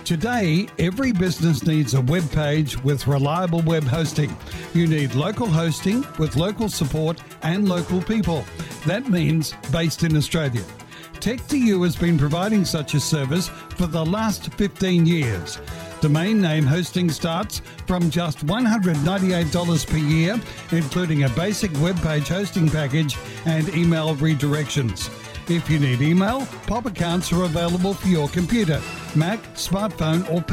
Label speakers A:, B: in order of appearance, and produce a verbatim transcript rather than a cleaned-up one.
A: Today, every business needs a web page with reliable web hosting. You need local hosting with local support and local people. That means based in Australia. tech two u has been providing such a service for the last fifteen years. Domain name hosting starts from just one hundred ninety-eight dollars per year, including a basic web page hosting package and email redirections. If you need email, Pop accounts are available for your computer, Mac, smartphone or